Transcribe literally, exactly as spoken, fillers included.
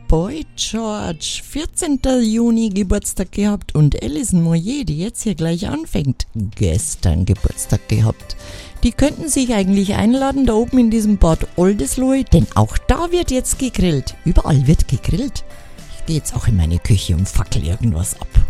Boy George, vierzehnten Juni Geburtstag gehabt und Alison Moyer, die jetzt hier gleich anfängt, gestern Geburtstag gehabt. Die könnten sich eigentlich einladen da oben in diesem Bad Oldesloe, denn auch da wird jetzt gegrillt. Überall wird gegrillt. Ich gehe jetzt auch in meine Küche und fackel irgendwas ab.